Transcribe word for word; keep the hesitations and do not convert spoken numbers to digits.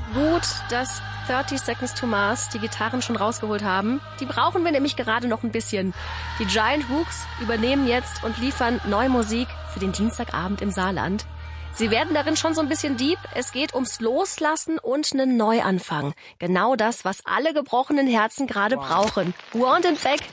Gut, dass thirty Seconds to Mars die Gitarren schon rausgeholt haben. Die brauchen wir nämlich gerade noch ein bisschen. Die Giant Rooks übernehmen jetzt und liefern neue Musik für den Dienstagabend im Saarland. Sie werden darin schon so ein bisschen deep. Es geht ums Loslassen und einen Neuanfang. Genau das, was alle gebrochenen Herzen gerade brauchen. Want It Back